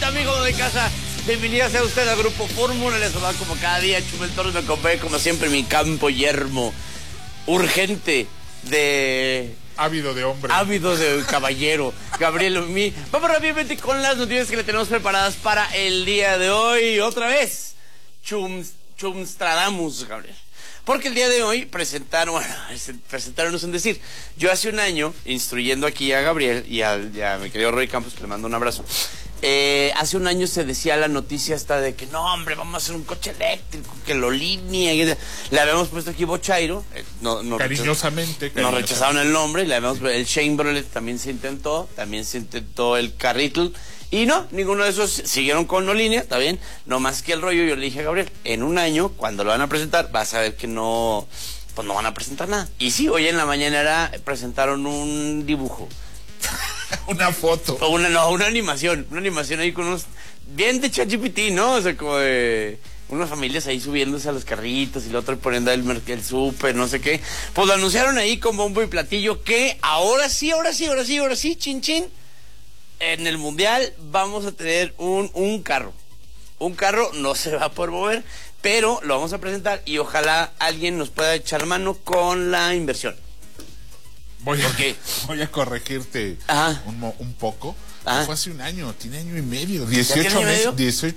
bonita, amigo de casa. Bienvenida sea usted al Grupo Fórmula. Les saluda como cada día Chumel Torres. Me acompaña como siempre mi campo yermo. Urgente de... Ávido de hombre. Ávido de caballero. Gabriel Omí. Vamos rápidamente con las noticias que le tenemos preparadas para el día de hoy. Otra vez. Chumstradamus, Gabriel. Porque el día de hoy presentaron, es un decir, yo hace un año, instruyendo aquí a Gabriel y a mi querido Roy Campos, que le mando un abrazo, hace un año se decía la noticia hasta de que no, hombre, vamos a hacer un coche eléctrico, que lo línea, le habíamos puesto aquí Bochairo, cariñosamente. Nos rechazaron el nombre, el Chamberlain también se intentó el Carritl. Y no, ninguno de esos siguieron con no línea, está bien. No más que el rollo, yo le dije a Gabriel, en un año, cuando lo van a presentar, vas a ver que no, pues no van a presentar nada. Y sí, hoy en la mañana presentaron un dibujo. Una foto. Una animación ahí con unos, bien de ChatGPT, ¿no? O sea, como de unas familias ahí subiéndose a los carritos y el otro poniendo el súper, no sé qué. Pues lo anunciaron ahí con bombo y platillo que ahora sí, chin chin. En el Mundial vamos a tener un carro. Un carro no se va a poder mover, pero lo vamos a presentar y ojalá alguien nos pueda echar mano con la inversión. Voy a corregirte un poco. Fue hace un año, tiene año y medio. 18 meses.